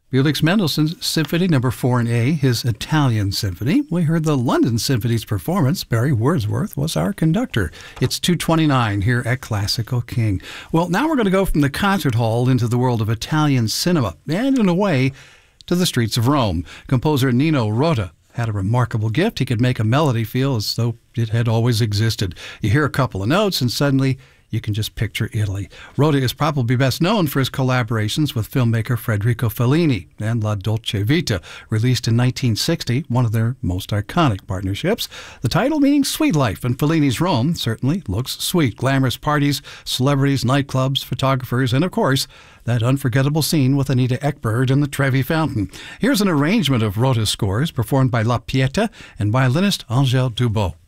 Felix Mendelssohn's Symphony No. 4 in A, his Italian Symphony. We heard the London Symphony's performance. Barry Wordsworth was our conductor. It's 2:29 here at Classical King. Well, now we're going to go from the concert hall into the world of Italian cinema, and in a way, to the streets of Rome. Composer Nino Rota had a remarkable gift. He could make a melody feel as though it had always existed. You hear a couple of notes and suddenly you can just picture Italy. Rota is probably best known for his collaborations with filmmaker Federico Fellini and La Dolce Vita, released in 1960, one of their most iconic partnerships. The title meaning sweet life, and Fellini's Rome certainly looks sweet. Glamorous parties, celebrities, nightclubs, photographers, and of course, that unforgettable scene with Anita Ekberg in the Trevi Fountain. Here's an arrangement of Rota's scores performed by La Pieta and violinist Angèle Dubos.